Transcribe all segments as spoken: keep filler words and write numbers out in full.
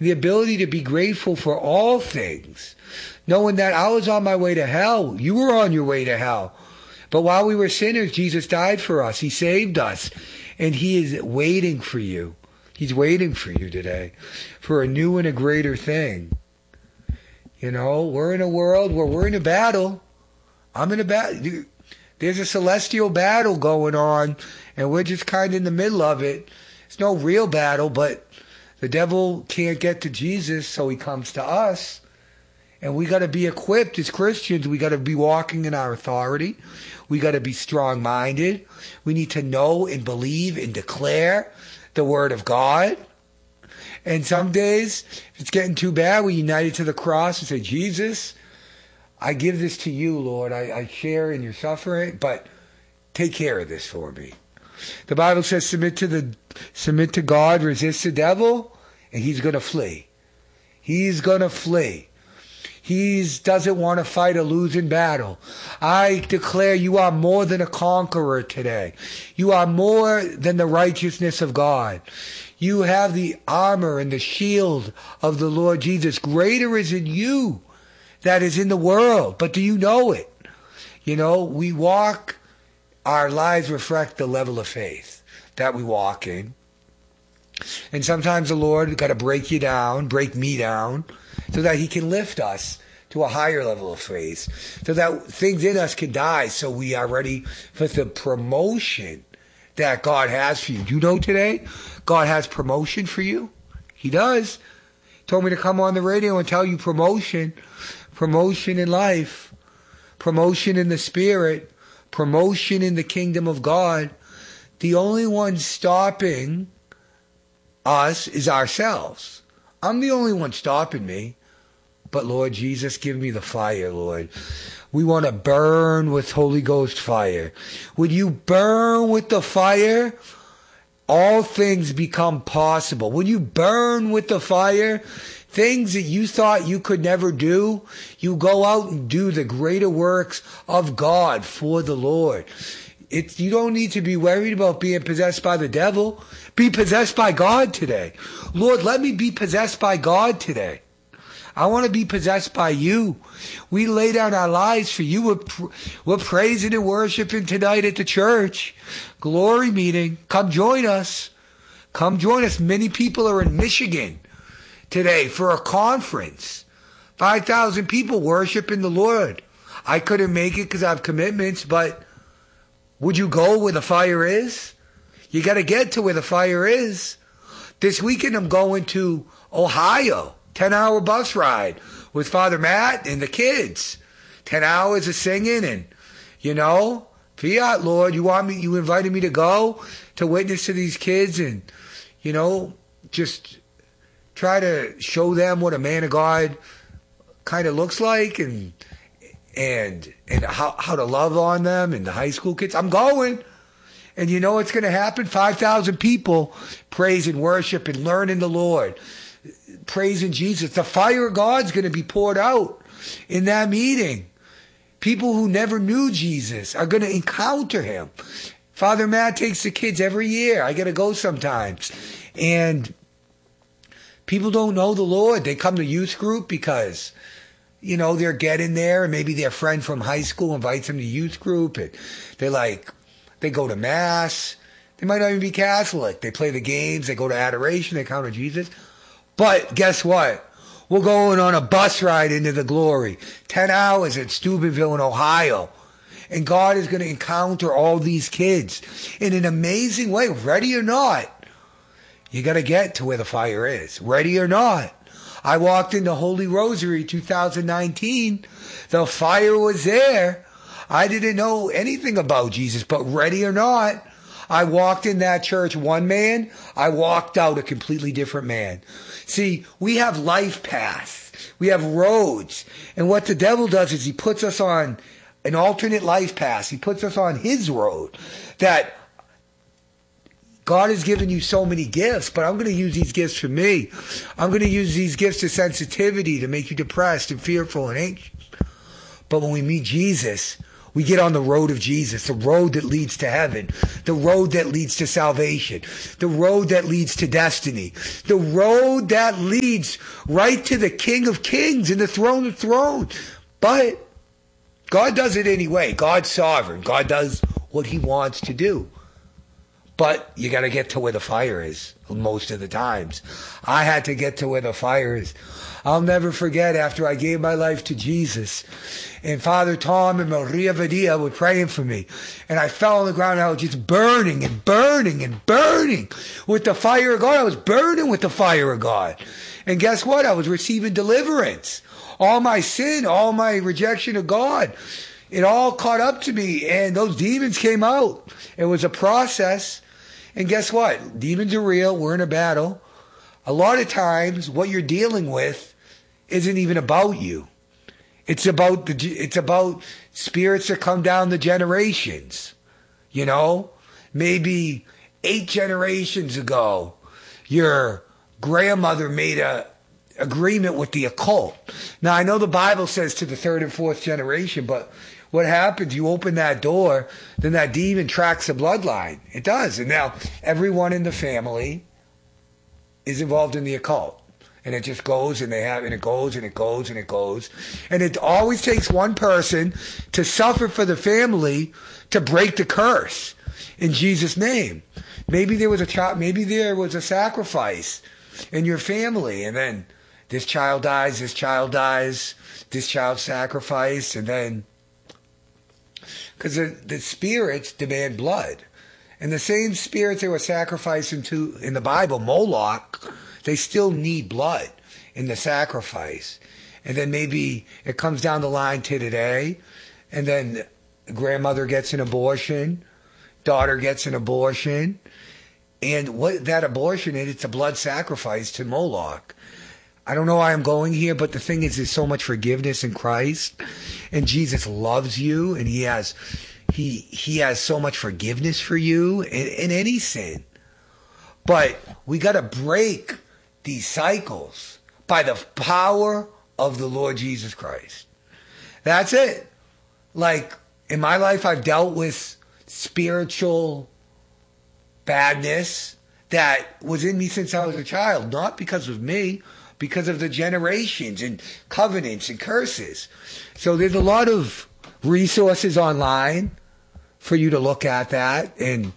the ability to be grateful for all things, knowing that I was on my way to hell. You were on your way to hell. But while we were sinners, Jesus died for us. He saved us. And he is waiting for you. He's waiting for you today for a new and a greater thing. You know, we're in a world where we're in a battle. I'm in a battle. There's a celestial battle going on, and we're just kind of in the middle of it. It's no real battle, but the devil can't get to Jesus, so he comes to us. And we got to be equipped as Christians. We got to be walking in our authority. We got to be strong-minded. We need to know and believe and declare the Word of God. And some days, if it's getting too bad, we unite it to the cross and say, Jesus, I give this to you, Lord. I, I share in your suffering, but take care of this for me. The Bible says, submit to the submit to God, resist the devil, and he's going to flee. He's going to flee. He doesn't want to fight a losing battle. I declare you are more than a conqueror today. You are more than the righteousness of God. You have the armor and the shield of the Lord Jesus. Greater is in you that is in the world. But do you know it? You know, we walk, our lives reflect the level of faith that we walk in. And sometimes the Lord got to break you down, break me down, so that he can lift us to a higher level of faith, so that things in us can die, so we are ready for the promotion that God has for you. Do you know today God has promotion for you? He does. He told me to come on the radio and tell you promotion, promotion in life, promotion in the spirit, promotion in the kingdom of God. The only one stopping us is ourselves. I'm the only one stopping me. But Lord Jesus, give me the fire, Lord. We want to burn with Holy Ghost fire. When you burn with the fire, all things become possible. When you burn with the fire, things that you thought you could never do, you go out and do the greater works of God for the Lord. It's, you don't need to be worried about being possessed by the devil. Be possessed by God today. Lord, let me be possessed by God today. I want to be possessed by you. We lay down our lives for you. We're, pr- we're praising and worshiping tonight at the church. Glory meeting. Come join us. Come join us. Many people are in Michigan today for a conference. five thousand people worshiping the Lord. I couldn't make it because I have commitments, but would you go where the fire is? You got to get to where the fire is. This weekend I'm going to Ohio. ten-hour bus ride with Father Matt and the kids. ten hours of singing and, you know, fiat, Lord, you want me, you invited me to go to witness to these kids and, you know, just try to show them what a man of God kind of looks like and, and, and how, how to love on them and the high school kids. I'm going. And you know what's going to happen? five thousand people praise and worship and learn in the Lord. Praising Jesus. The fire of God's going to be poured out in that meeting. People who never knew Jesus are going to encounter him. Father Matt takes the kids every year. I got to go sometimes. And people don't know the Lord. They come to youth group because, you know, they're getting there and maybe their friend from high school invites them to youth group and they're like, they go to mass. They might not even be Catholic. They play the games. They go to adoration. They encounter Jesus. But guess what? We're going on a bus ride into the glory. Ten hours at Steubenville in Ohio. And God is going to encounter all these kids in an amazing way. Ready or not, you got to get to where the fire is. Ready or not. I walked into Holy Rosary two thousand nineteen. The fire was there. I didn't know anything about Jesus, but ready or not, I walked in that church one man. I walked out a completely different man. See, we have life paths. We have roads. And what the devil does is he puts us on an alternate life path. He puts us on his road. That God has given you so many gifts, but I'm going to use these gifts for me. I'm going to use these gifts to sensitivity to make you depressed and fearful and anxious. But when we meet Jesus, We get on the road of Jesus, the road that leads to heaven, the road that leads to salvation, the road that leads to destiny, the road that leads right to the King of Kings and the throne of thrones. But God does it anyway. God's sovereign. God does what he wants to do. But you got to get to where the fire is most of the times. I had to get to where the fire is. I'll never forget after I gave my life to Jesus, and Father Tom and Maria Vadia were praying for me, and I fell on the ground and I was just burning and burning and burning with the fire of God. I was burning with the fire of God. And guess what? I was receiving deliverance. All my sin, all my rejection of God, it all caught up to me, and those demons came out. It was a process. And guess what? Demons are real. We're in a battle. A lot of times what you're dealing with isn't even about you. It's about the it's about spirits that come down the generations. You know? Maybe eight generations ago, your grandmother made a agreement with the occult. Now, I know the Bible says to the third and fourth generation, but what happens, you open that door, then that demon tracks the bloodline. It does. And now everyone in the family is involved in the occult. And it just goes and they have, and it goes and it goes and it goes. And it always takes one person to suffer for the family to break the curse in Jesus' name. Maybe there was a child, maybe there was a sacrifice in your family, and then this child dies, this child dies, this child sacrificed, and then, because the, the spirits demand blood. And the same spirits they were sacrificing to in the Bible, Moloch, they still need blood in the sacrifice. And then maybe it comes down the line to today, and then grandmother gets an abortion, daughter gets an abortion, and what that abortion is, it's a blood sacrifice to Moloch. I don't know why I'm going here, but the thing is, there's so much forgiveness in Christ, and Jesus loves you, and he has he he has so much forgiveness for you in, in any sin. But we got to break these cycles by the power of the Lord Jesus Christ. That's it. Like, in my life, I've dealt with spiritual badness that was in me since I was a child, not because of me, because of the generations and covenants and curses. So there's a lot of resources online for you to look at that, and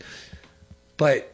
but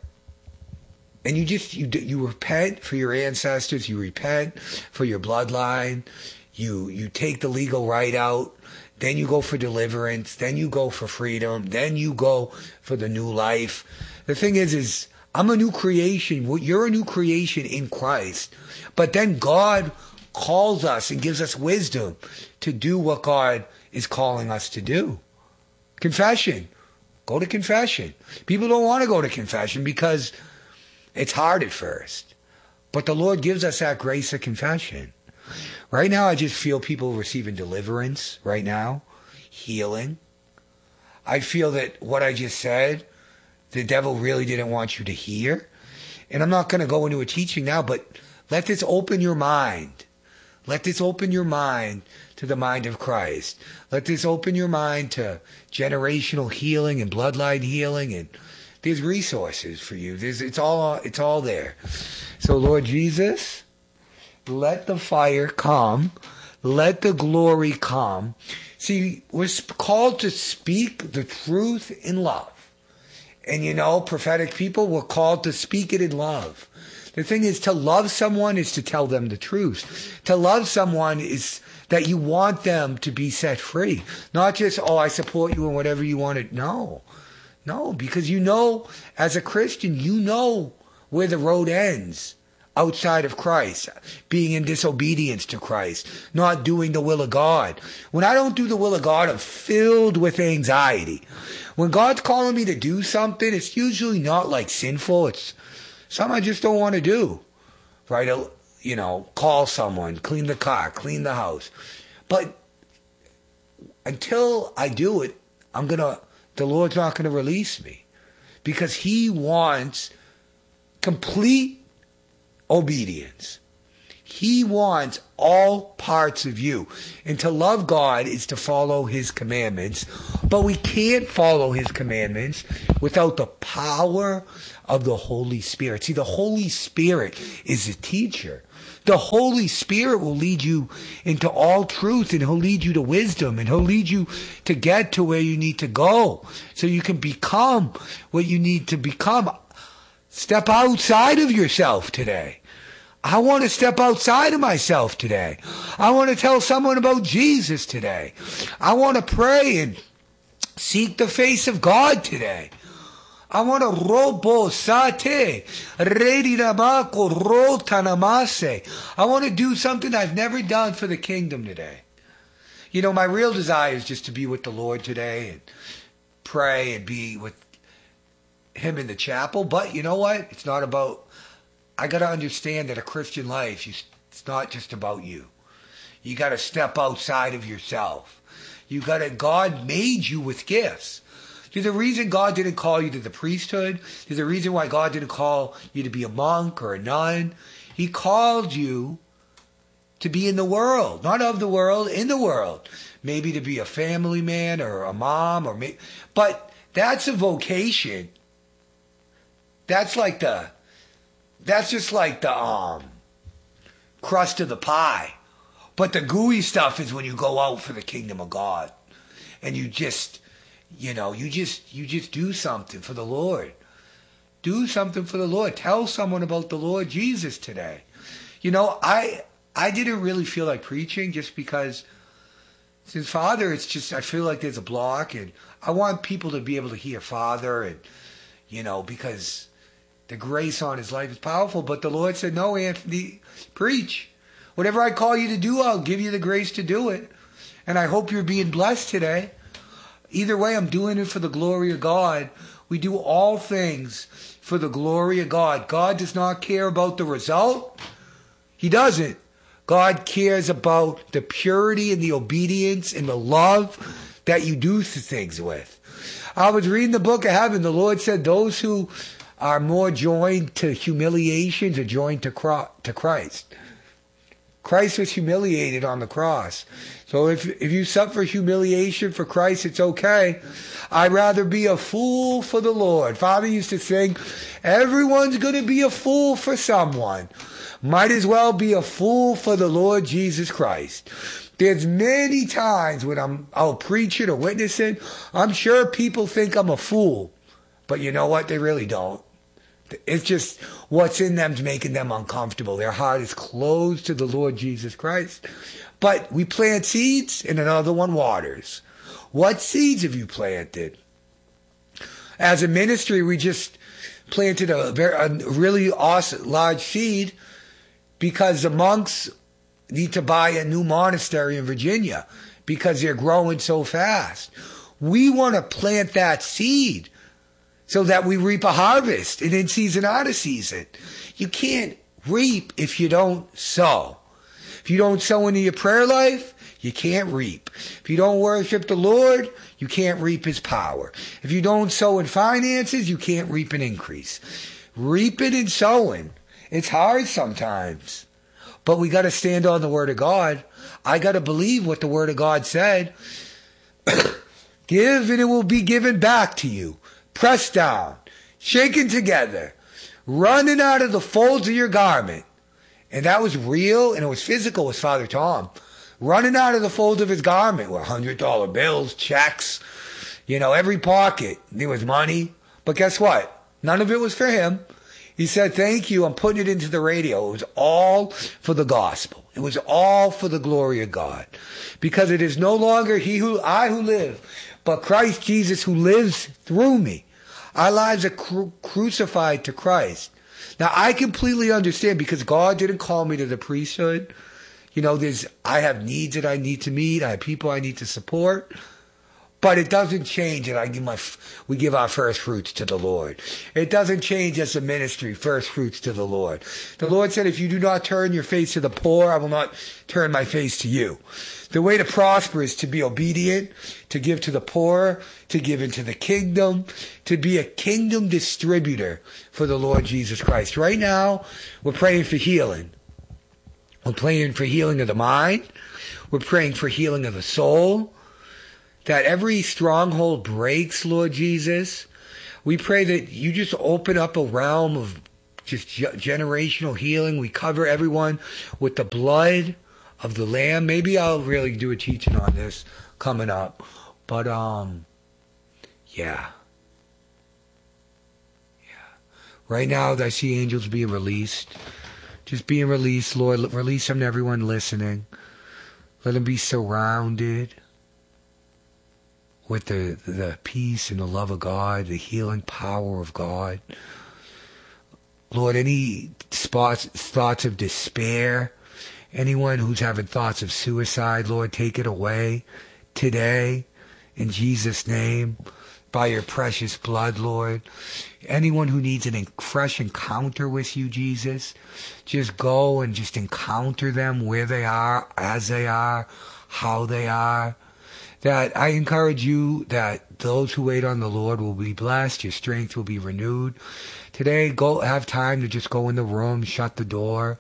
and you just you you repent for your ancestors, you repent for your bloodline, you you take the legal right out, then you go for deliverance, then you go for freedom, then you go for the new life. The thing is, is I'm a new creation. You're a new creation in Christ. But then God calls us and gives us wisdom to do what God is calling us to do. Confession. Go to confession. People don't want to go to confession because it's hard at first. But the Lord gives us that grace of confession. Right now, I just feel people receiving deliverance right now, healing. I feel that what I just said, the devil really didn't want you to hear. And I'm not going to go into a teaching now, but let this open your mind. Let this open your mind to the mind of Christ. Let this open your mind to generational healing and bloodline healing, and there's resources for you. There's, it's all, it's all there. So Lord Jesus, let the fire come. Let the glory come. See, we're called to speak the truth in love. And you know, prophetic people were called to speak it in love. The thing is, to love someone is to tell them the truth. To love someone is that you want them to be set free. Not just, oh, I support you in whatever you want to. No. No, because you know, as a Christian, you know where the road ends outside of Christ. Being in disobedience to Christ. Not doing the will of God. When I don't do the will of God, I'm filled with anxiety. When God's calling me to do something, it's usually not like sinful. It's something I just don't want to do. Right? You know, call someone, clean the car, clean the house. But until I do it, I'm going to, the Lord's not going to release me. Because He wants complete obedience. He wants all parts of you. And to love God is to follow his commandments. But we can't follow his commandments without the power of the Holy Spirit. See, the Holy Spirit is a teacher. The Holy Spirit will lead you into all truth, and he'll lead you to wisdom, and he'll lead you to get to where you need to go so you can become what you need to become. Step outside of yourself today. I want to step outside of myself today. I want to tell someone about Jesus today. I want to pray and seek the face of God today. I want to robo sate, redinamako rotanamase. I want to do something I've never done for the kingdom today. You know, my real desire is just to be with the Lord today and pray and be with him in the chapel. But you know what? It's not about... I got to understand that a Christian life, you, it's not just about you. You got to step outside of yourself. You got to, God made you with gifts. There's a reason God didn't call you to the priesthood. There's a reason why God didn't call you to be a monk or a nun. He called you to be in the world, not of the world, in the world. Maybe to be a family man or a mom, or maybe, but that's a vocation. That's like the... That's just like the um crust of the pie. But the gooey stuff is when you go out for the kingdom of God. And you just, you know, you just you just do something for the Lord. Do something for the Lord. Tell someone about the Lord Jesus today. You know, I I didn't really feel like preaching just because since Father, it's just, I feel like there's a block. And I want people to be able to hear Father. And, you know, because... the grace on his life is powerful, but the Lord said, no, Anthony, preach. Whatever I call you to do, I'll give you the grace to do it. And I hope you're being blessed today. Either way, I'm doing it for the glory of God. We do all things for the glory of God. God does not care about the result. He doesn't. God cares about the purity and the obedience and the love that you do things with. I was reading the book of Heaven. The Lord said those who are more joined to humiliations are joined to to Christ. Christ was humiliated on the cross. So if if you suffer humiliation for Christ, it's okay. I'd rather be a fool for the Lord. Father used to sing, everyone's going to be a fool for someone. Might as well be a fool for the Lord Jesus Christ. There's many times when I'm out preaching or witnessing, I'm sure people think I'm a fool. But you know what? They really don't. It's just what's in them's making them uncomfortable. Their heart is closed to the Lord Jesus Christ. But we plant seeds and another one waters. What seeds have you planted? As a ministry, we just planted a, very, a really awesome large seed because the monks need to buy a new monastery in Virginia because they're growing so fast. We want to plant that seed so that we reap a harvest, and in season, out of season. You can't reap if you don't sow. If you don't sow into your prayer life, you can't reap. If you don't worship the Lord, you can't reap his power. If you don't sow in finances, you can't reap an increase. Reaping and sowing, it's hard sometimes. But we got to stand on the Word of God. I got to believe what the Word of God said. Give and it will be given back to you. Pressed down, shaken together, running out of the folds of your garment. And that was real and it was physical with Father Tom. Running out of the folds of his garment were one hundred dollar bills, checks, you know, every pocket. There was money. But guess what? None of it was for him. He said, thank you, I'm putting it into the radio. It was all for the gospel. It was all for the glory of God. Because it is no longer he who I who live, but Christ Jesus who lives through me. Our lives are cru- crucified to Christ. Now, I completely understand because God didn't call me to the priesthood. You know, there's I have needs that I need to meet. I have people I need to support. But it doesn't change that I give my, we give our first fruits to the Lord. It doesn't change as a ministry, first fruits to the Lord. The Lord said, if you do not turn your face to the poor, I will not turn my face to you. The way to prosper is to be obedient, to give to the poor, to give into the kingdom, to be a kingdom distributor for the Lord Jesus Christ. Right now, we're praying for healing. We're We're praying for healing of the mind. We're praying for healing of the soul. That every stronghold breaks, Lord Jesus. We pray that you just open up a realm of just generational healing. We cover everyone with the blood of the Lamb. Maybe I'll really do a teaching on this coming up. But, um, yeah. Yeah. Right now, I see angels being released. Just being released, Lord. Release them to everyone listening. Let them be surrounded with the, the peace and the love of God, the healing power of God. Lord, any spots, thoughts of despair, anyone who's having thoughts of suicide, Lord, take it away today in Jesus' name, by your precious blood, Lord. Anyone who needs a fresh encounter with you, Jesus, just go and just encounter them where they are, as they are, how they are. That I encourage you that those who wait on the Lord will be blessed. Your strength will be renewed. Today, go have time to just go in the room, shut the door,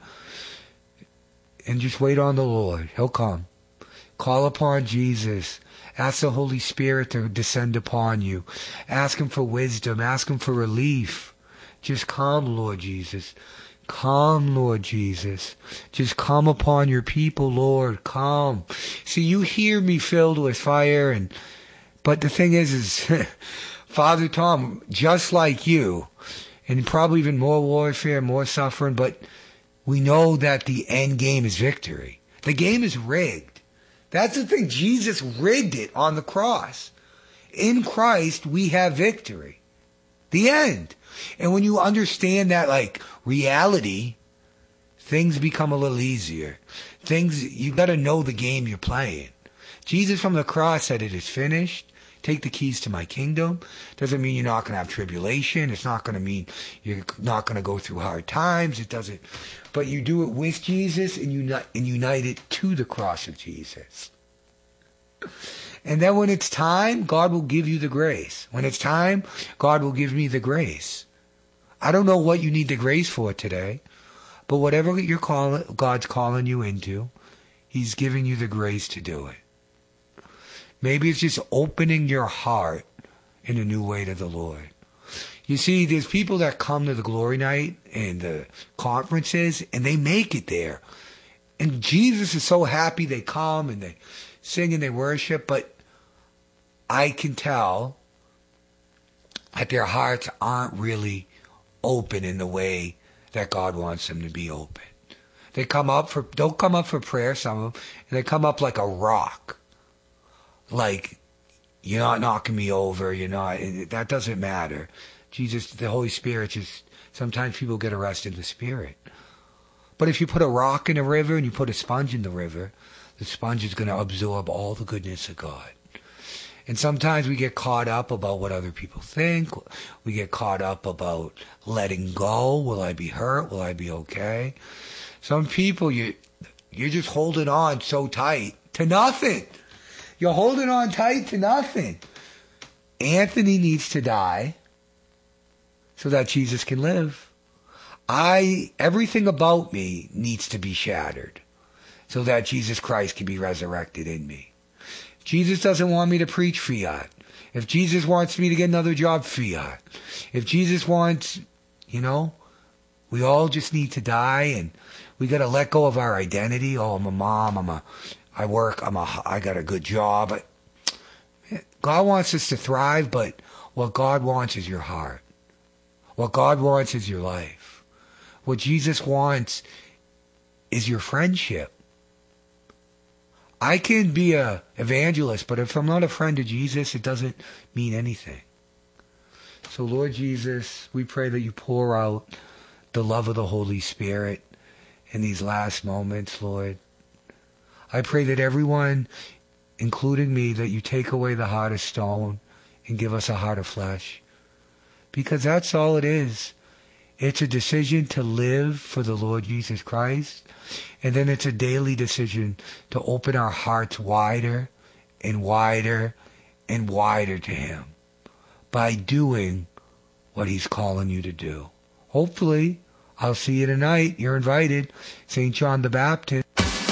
and just wait on the Lord. He'll come. Call upon Jesus. Ask the Holy Spirit to descend upon you. Ask Him for wisdom. Ask Him for relief. Just come, Lord Jesus. Come, Lord Jesus. Just come upon your people, Lord. Come. See, you hear me filled with fire, and but the thing is, is Father Tom, just like you, and probably even more warfare, more suffering, but we know that the end game is victory. The game is rigged. That's the thing. Jesus rigged it on the cross. In Christ, we have victory. The end. And when you understand that, like, reality, things become a little easier. Things, you got to know the game you're playing. Jesus from the cross said, it is finished. Take the keys to my kingdom. Doesn't mean you're not going to have tribulation. It's not going to mean you're not going to go through hard times. It doesn't. But you do it with Jesus and unite, and unite it to the cross of Jesus. And then when it's time, God will give you the grace. When it's time, God will give me the grace. I don't know what you need the grace for today, but whatever you're calling, God's calling you into, He's giving you the grace to do it. Maybe it's just opening your heart in a new way to the Lord. You see, there's people that come to the Glory Night and the conferences, and they make it there. And Jesus is so happy they come and they sing and they worship, but I can tell that their hearts aren't really open in the way that God wants them to be open. They come up for, don't come up for prayer, some of them, and they come up like a rock. Like, you're not knocking me over, you're not, that doesn't matter. Jesus, the Holy Spirit, just, sometimes people get arrested in the Spirit. But if you put a rock in a river and you put a sponge in the river, the sponge is going to absorb all the goodness of God. And sometimes we get caught up about what other people think. We get caught up about letting go. Will I be hurt? Will I be okay? Some people, you, you're just holding on so tight to nothing. You're holding on tight to nothing. Anthony needs to die so that Jesus can live. I, everything about me needs to be shattered so that Jesus Christ can be resurrected in me. If Jesus doesn't want me to preach, fiat. If Jesus wants me to get another job, fiat. If Jesus wants, you know, we all just need to die, and we got to let go of our identity. Oh, I'm a mom, I'm a, I work, I'm a, I got a good job. God wants us to thrive, but what God wants is your heart. What God wants is your life. What Jesus wants is your friendship. I can be a evangelist, but if I'm not a friend of Jesus, it doesn't mean anything. So Lord Jesus, we pray that you pour out the love of the Holy Spirit in these last moments, Lord. I pray that everyone, including me, that you take away the heart of stone and give us a heart of flesh. Because that's all it is. It's a decision to live for the Lord Jesus Christ. And then it's a daily decision to open our hearts wider and wider and wider to Him by doing what He's calling you to do. Hopefully, I'll see you tonight. You're invited. Saint John the Baptist.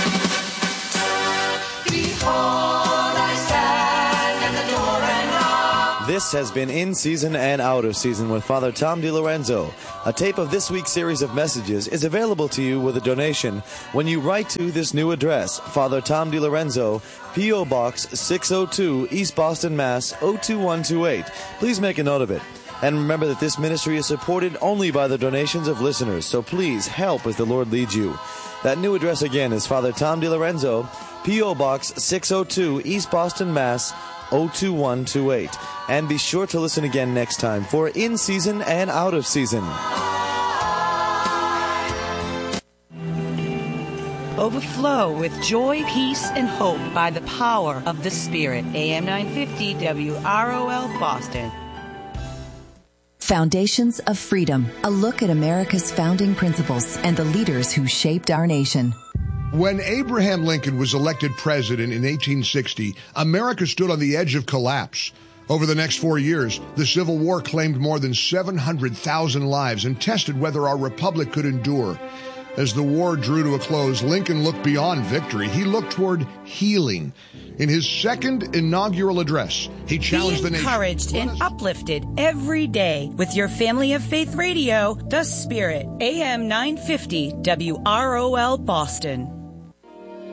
This has been In Season and Out of Season with Father Tom DiLorenzo. A tape of this week's series of messages is available to you with a donation when you write to this new address, Father Tom DiLorenzo, P O. Box six oh two, East Boston, Mass. oh two one two eight. Please make a note of it. And remember that this ministry is supported only by the donations of listeners, so please help as the Lord leads you. That new address again is Father Tom DiLorenzo, P O. Box six oh two, East Boston, Mass. oh two one two eight. And be sure to listen again next time for In Season and Out of Season. Overflow with joy, peace, and hope by the power of the Spirit. A M nine fifty W R O L Boston. Foundations of Freedom, a look at America's founding principles and the leaders who shaped our nation. When Abraham Lincoln was elected president in eighteen sixty, America stood on the edge of collapse. Over the next four years, the Civil War claimed more than seven hundred thousand lives and tested whether our republic could endure. As the war drew to a close, Lincoln looked beyond victory. He looked toward healing. In his second inaugural address, he challenged the nation. Be encouraged and uplifted every day with your Family of Faith Radio, The Spirit, A M nine fifty W R O L Boston.